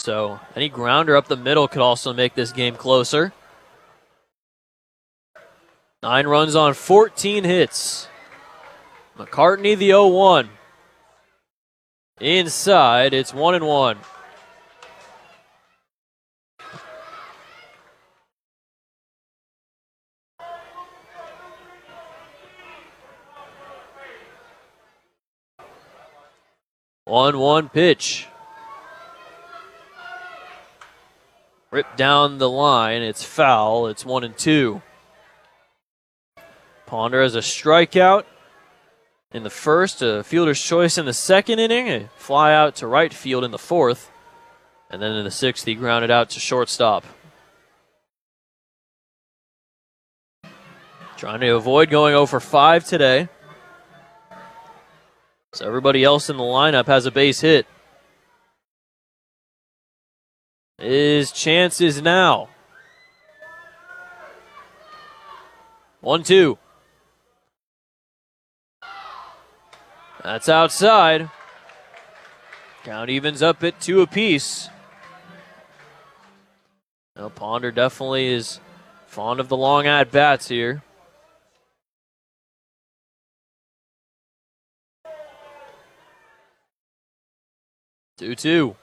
So any grounder up the middle could also make this game closer. 9 runs on 14 hits. McCartney the 0-1. Inside, it's 1-1. One pitch. Ripped down the line. It's foul. It's 1-2. Ponder has a strikeout in the first, a fielder's choice in the second inning, a fly out to right field in the fourth, and then in the sixth he grounded out to shortstop. Trying to avoid going 0 for 5 today. So everybody else in the lineup has a base hit. His chance is now. 1-2. That's outside. Count evens up at 2 apiece. Now Ponder definitely is fond of the long at-bats here. Two.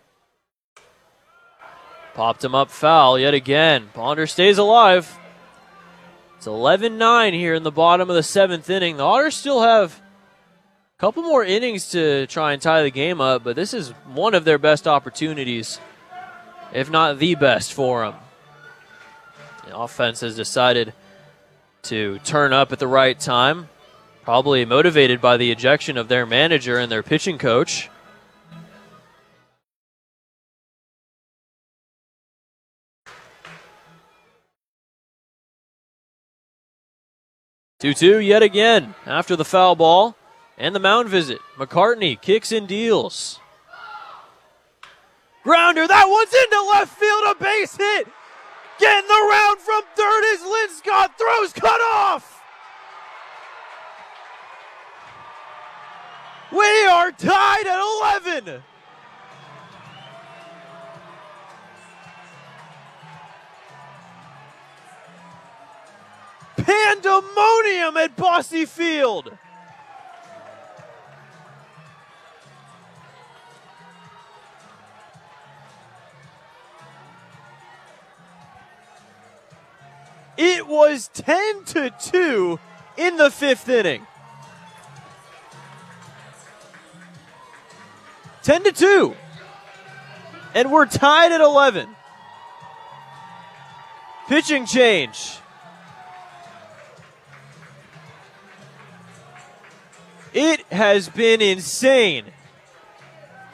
Popped him up foul yet again. Ponder stays alive. It's 11-9 here in the bottom of the 7th inning. The Otters still have a couple more innings to try and tie the game up, but this is one of their best opportunities, if not the best for them. The offense has decided to turn up at the right time, probably motivated by the ejection of their manager and their pitching coach. 2-2 yet again after the foul ball and the mound visit. McCartney kicks and deals. Grounder, that one's into left field, a base hit. Getting the round from third is Linscott, throws cut off. We are tied at 11. Pandemonium at Bosse Field. It was 10-2 in the 5th inning. 10-2. And we're tied at 11. Pitching change. It has been insane.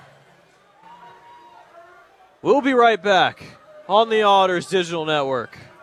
We'll be right back on the Otters Digital Network.